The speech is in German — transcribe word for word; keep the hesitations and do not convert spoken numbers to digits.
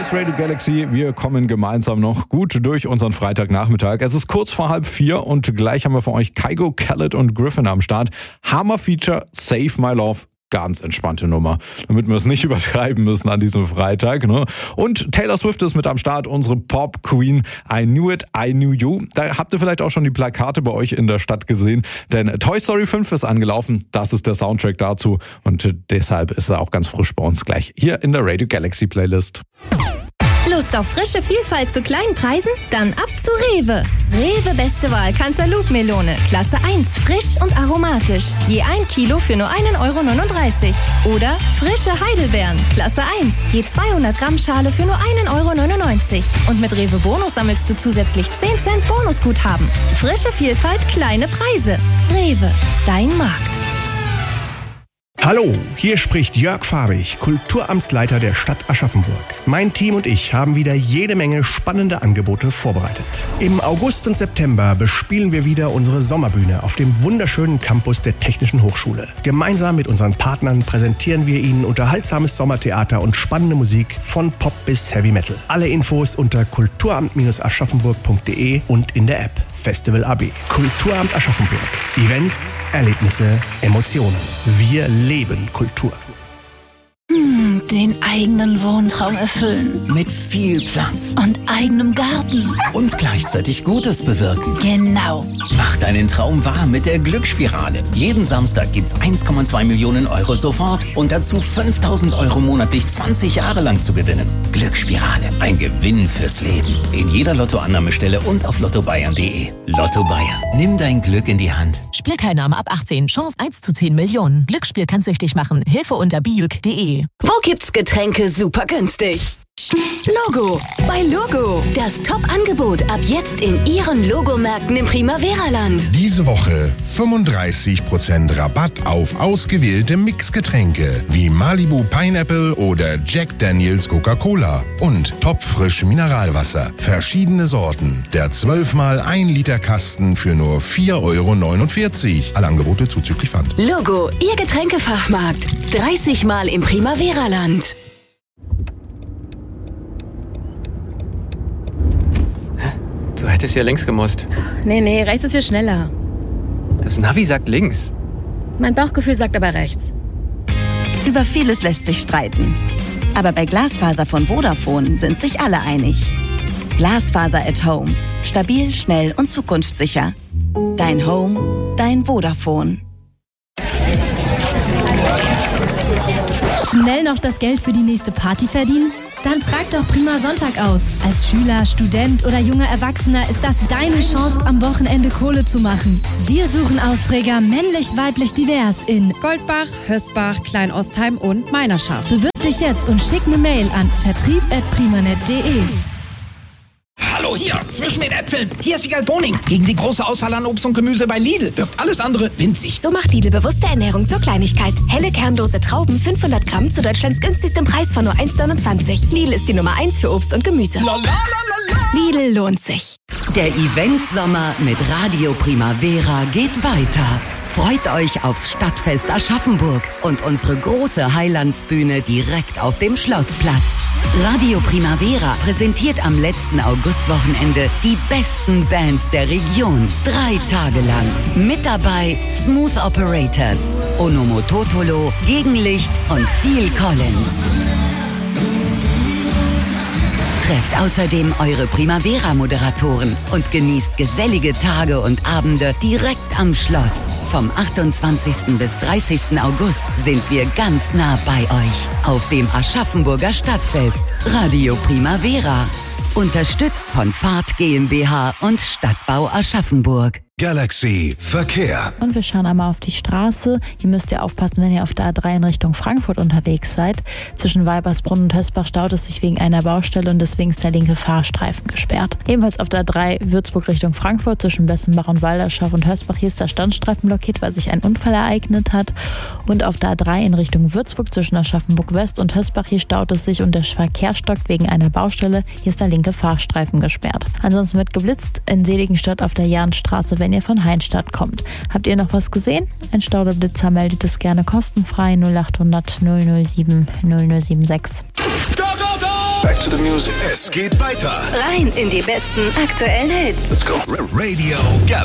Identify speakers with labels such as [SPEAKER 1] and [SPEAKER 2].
[SPEAKER 1] ist Radio Galaxy. Wir kommen gemeinsam noch gut durch unseren Freitagnachmittag. Es ist kurz vor halb vier und gleich haben wir für euch Kygo, Khaled und Griffin am Start. Hammer-Feature Save My Love. Ganz entspannte Nummer, damit wir es nicht übertreiben müssen an diesem Freitag. Ne? Und Taylor Swift ist mit am Start, unsere Pop-Queen. I Knew It, I Knew You. Da habt ihr vielleicht auch schon die Plakate bei euch in der Stadt gesehen, denn Toy Story fünf ist angelaufen. Das ist der Soundtrack dazu und deshalb ist er auch ganz frisch bei uns gleich hier in der Radio Galaxy Playlist.
[SPEAKER 2] Lust auf frische Vielfalt zu kleinen Preisen? Dann ab zu Rewe. Rewe Beste Wahl Cantaloupe-Melone. Klasse eins, frisch und aromatisch. Je ein Kilo für nur ein Euro neununddreißig. Oder frische Heidelbeeren. Klasse eins, je zweihundert Gramm Schale für nur ein Euro neunundneunzig. Und mit Rewe Bonus sammelst du zusätzlich zehn Cent Bonusguthaben. Frische Vielfalt, kleine Preise. Rewe, dein Markt.
[SPEAKER 3] Hallo, hier spricht Jörg Farbig, Kulturamtsleiter der Stadt Aschaffenburg. Mein Team und ich haben wieder jede Menge spannende Angebote vorbereitet. Im August und September bespielen wir wieder unsere Sommerbühne auf dem wunderschönen Campus der Technischen Hochschule. Gemeinsam mit unseren Partnern präsentieren wir Ihnen unterhaltsames Sommertheater und spannende Musik von Pop bis Heavy Metal. Alle Infos unter kulturamt aschaffenburg punkt de und in der App Festival A B. Kulturamt Aschaffenburg. Events, Erlebnisse, Emotionen. Wir leben Kultur.
[SPEAKER 4] Hm, den eigenen Wohntraum erfüllen.
[SPEAKER 5] Mit viel Platz.
[SPEAKER 4] Und eigenem Garten.
[SPEAKER 5] Und gleichzeitig Gutes bewirken.
[SPEAKER 4] Genau.
[SPEAKER 5] Mach deinen Traum wahr mit der Glücksspirale. Jeden Samstag gibt's eins Komma zwei Millionen Euro sofort und dazu fünftausend Euro monatlich zwanzig Jahre lang zu gewinnen. Glücksspirale. Ein Gewinn fürs Leben. In jeder Lottoannahmestelle und auf lotto bayern punkt de. Lotto Bayern. Nimm dein Glück in die Hand.
[SPEAKER 6] Spielteilnahme ab achtzehn. Chance eins zu zehn Millionen. Glücksspiel kann süchtig machen. Hilfe unter biuk punkt de.
[SPEAKER 7] Wo gibt's Getränke super günstig? Logo. Bei Logo. Das Top-Angebot ab jetzt in Ihren Logomärkten im Primavera-Land.
[SPEAKER 8] Diese Woche fünfunddreißig Prozent Rabatt auf ausgewählte Mixgetränke wie Malibu Pineapple oder Jack Daniels Coca-Cola und topfrisch Mineralwasser. Verschiedene Sorten. Der zwölf mal ein Liter Kasten für nur vier Euro neunundvierzig. Alle Angebote zuzüglich Pfand.
[SPEAKER 7] Logo. Ihr Getränkefachmarkt. dreißig Mal im Primavera-Land.
[SPEAKER 9] Du hättest ja links gemusst.
[SPEAKER 10] Nee, nee, rechts ist viel schneller.
[SPEAKER 9] Das Navi sagt links.
[SPEAKER 10] Mein Bauchgefühl sagt aber rechts.
[SPEAKER 11] Über vieles lässt sich streiten. Aber bei Glasfaser von Vodafone sind sich alle einig. Glasfaser at Home. Stabil, schnell und zukunftssicher. Dein Home, dein Vodafone.
[SPEAKER 2] Schnell noch das Geld für die nächste Party verdienen? Dann trag doch Prima Sonntag aus. Als Schüler, Student oder junger Erwachsener ist das deine Chance, am Wochenende Kohle zu machen. Wir suchen Austräger männlich, weiblich, divers in
[SPEAKER 12] Goldbach, Hösbach, Kleinostheim und Meinerschaft.
[SPEAKER 2] Bewirb dich jetzt und schick eine Mail an vertrieb at primanet punkt de.
[SPEAKER 13] Hallo hier, zwischen den Äpfeln. Hier ist Wiegald Boning. Gegen die große Auswahl an Obst und Gemüse bei Lidl wirkt alles andere winzig.
[SPEAKER 14] So macht Lidl bewusste Ernährung zur Kleinigkeit. Helle kernlose Trauben, fünfhundert Gramm zu Deutschlands günstigstem Preis von nur eins neunundzwanzig. Lidl ist die Nummer eins für Obst und Gemüse. Lidl lohnt sich.
[SPEAKER 7] Der Event-Sommer mit Radio Primavera geht weiter. Freut euch aufs Stadtfest Aschaffenburg und unsere große Heilandsbühne direkt auf dem Schlossplatz. Radio Primavera präsentiert am letzten Augustwochenende die besten Bands der Region. Drei Tage lang. Mit dabei Smooth Operators, Onomototolo, Gegenlicht und Phil Collins. Trefft außerdem eure Primavera-Moderatoren und genießt gesellige Tage und Abende direkt am Schloss. Vom achtundzwanzigsten bis dreißigsten August sind wir ganz nah bei euch auf dem Aschaffenburger Stadtfest. Radio Primavera. Unterstützt von Fahrt GmbH und Stadtbau Aschaffenburg.
[SPEAKER 15] Galaxy Verkehr.
[SPEAKER 16] Und wir schauen einmal auf die Straße. Hier müsst ihr aufpassen, wenn ihr auf der A drei in Richtung Frankfurt unterwegs seid. Zwischen Weibersbrunn und Hösbach staut es sich wegen einer Baustelle und deswegen ist der linke Fahrstreifen gesperrt. Ebenfalls auf der A drei Würzburg Richtung Frankfurt zwischen Bessenbach und Walderschaft und Hösbach. Hier ist der Standstreifen blockiert, weil sich ein Unfall ereignet hat. Und auf der A drei in Richtung Würzburg zwischen Aschaffenburg West und Hösbach. Hier staut es sich und der Verkehr stockt wegen einer Baustelle. Hier ist der linke Fahrstreifen gesperrt. Ansonsten wird geblitzt in Seligenstadt auf der Jahnstraße, wenn ihr von Heinstadt kommt. Habt ihr noch was gesehen? Ein Stau oder Blitzer meldet es gerne kostenfrei null acht hundert null null sieben null null sieben sechs.
[SPEAKER 15] Back to the the music. Es geht weiter.
[SPEAKER 7] Rein in die besten aktuellen Hits.
[SPEAKER 15] Let's go. Radio Galaxy.